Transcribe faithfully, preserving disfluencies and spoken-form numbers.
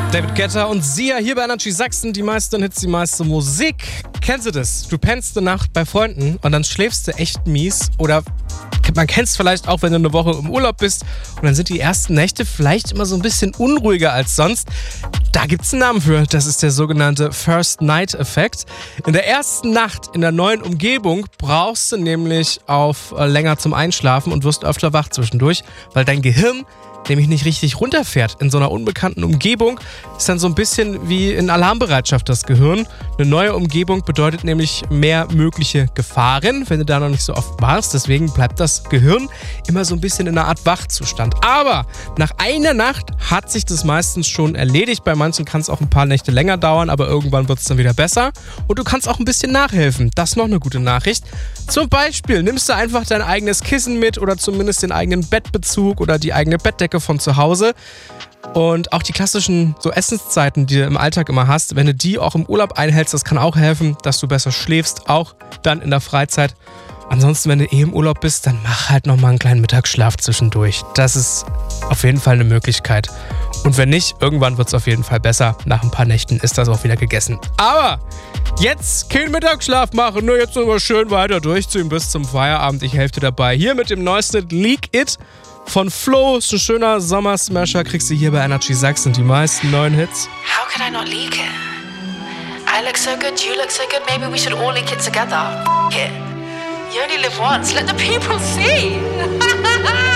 David Guetta und Sia hier bei Energy Sachsen. Die meisten Hits, die meiste Musik. Kennst du das? Du pennst eine Nacht bei Freunden und dann schläfst du echt mies. Oder man kennt es vielleicht auch, wenn du eine Woche im Urlaub bist und dann sind die ersten Nächte vielleicht immer so ein bisschen unruhiger als sonst. Da gibt es einen Namen für. Das ist der sogenannte First Night Effekt. In der ersten Nacht in der neuen Umgebung brauchst du nämlich auf äh, länger zum Einschlafen und wirst öfter wach zwischendurch, weil dein Gehirn nämlich nicht richtig runterfährt. In so einer unbekannten Umgebung ist dann so ein bisschen wie in Alarmbereitschaft das Gehirn. Eine neue Umgebung bedeutet nämlich mehr mögliche Gefahren, wenn du da noch nicht so oft warst. Deswegen bleibt das Gehirn immer so ein bisschen in einer Art Wachzustand. Aber nach einer Nacht hat sich das meistens schon erledigt. Bei manchen kann es auch ein paar Nächte länger dauern, aber irgendwann wird es dann wieder besser. Und du kannst auch ein bisschen nachhelfen. Das ist noch eine gute Nachricht. Zum Beispiel nimmst du einfach dein eigenes Kissen mit oder zumindest den eigenen Bettbezug oder die eigene Bettdecke von zu Hause. Und auch die klassischen so Essenszeiten, die du im Alltag immer hast, wenn du die auch im Urlaub einhältst, das kann auch helfen, dass du besser schläfst, auch dann in der Freizeit. Ansonsten, wenn du eh im Urlaub bist, dann mach halt nochmal einen kleinen Mittagsschlaf zwischendurch. Das ist auf jeden Fall eine Möglichkeit. Und wenn nicht, irgendwann wird es auf jeden Fall besser. Nach ein paar Nächten ist das auch wieder gegessen. Aber jetzt kein Mittagsschlaf machen, nur jetzt nochmal schön weiter durchziehen bis zum Feierabend. Ich helfe dir dabei. Hier mit dem neuesten Leak It von Flo. Ist ein schöner Sommersmasher. Kriegst du hier bei Energy Sachsen die meisten neuen Hits. How could I not leak it? I look so good, you look so good, maybe we should all leak it together. F it. You only live once, let the people see.